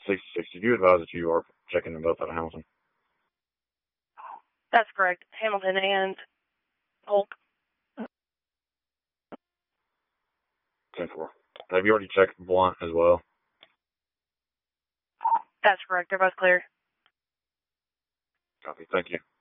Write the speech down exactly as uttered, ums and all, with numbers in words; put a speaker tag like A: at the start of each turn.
A: sixty-six. Did you advise that you are checking them both out of Hamilton?
B: That's correct. Hamilton and Polk.
A: ten four. Have you already checked Blunt as well?
B: That's correct. They're both clear.
A: Copy. Thank you.